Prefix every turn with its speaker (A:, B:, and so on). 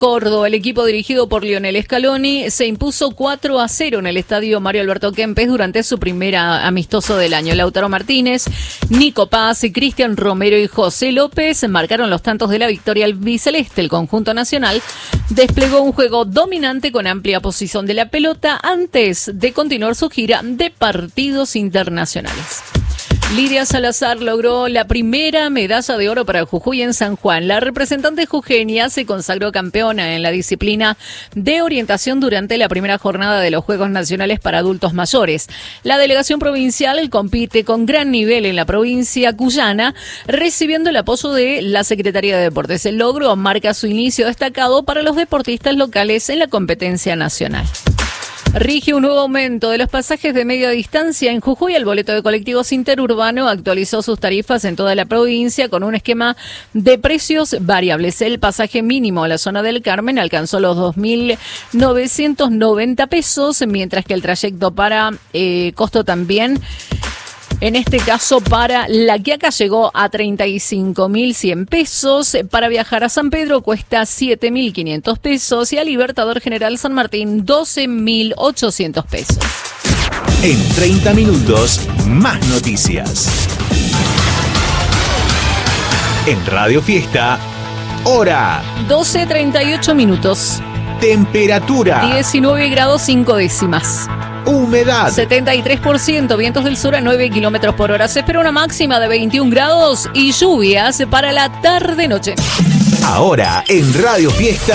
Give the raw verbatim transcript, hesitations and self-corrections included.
A: Córdoba, el equipo dirigido por Lionel Scaloni se impuso cuatro a cero en el estadio Mario Alberto Kempes durante su primer amistoso del año. Lautaro Martínez, Nico Paz, Cristian Romero y José López marcaron los tantos de la victoria albiceleste. El conjunto nacional desplegó un juego dominante con amplia posición de la pelota antes de continuar su gira de partidos internacionales. Lidia Salazar logró la primera medalla de oro para Jujuy en San Juan. La representante jujeña se consagró campeona en la disciplina de orientación durante la primera jornada de los Juegos Nacionales para Adultos Mayores. La delegación provincial compite con gran nivel en la provincia cuyana, recibiendo el apoyo de la Secretaría de Deportes. El logro marca su inicio destacado para los deportistas locales en la competencia nacional. Rige un nuevo aumento de los pasajes de media distancia en Jujuy. El boleto de colectivos interurbano actualizó sus tarifas en toda la provincia con un esquema de precios variables. El pasaje mínimo a la zona del Carmen alcanzó los dos mil novecientos noventa pesos, mientras que el trayecto para eh, costo también, en este caso para La Quiaca, llegó a treinta y cinco mil cien pesos. Para viajar a San Pedro cuesta siete mil quinientos pesos y a Libertador General San Martín doce mil ochocientos pesos.
B: En treinta minutos, más noticias. En Radio Fiesta, hora.
A: doce treinta y ocho minutos.
B: Temperatura.
A: diecinueve grados cinco décimas.
B: Humedad.
A: setenta y tres por ciento, vientos del sur a nueve kilómetros por hora. Se espera una máxima de veintiún grados y lluvias para la tarde-noche.
B: Ahora en Radio Fiesta.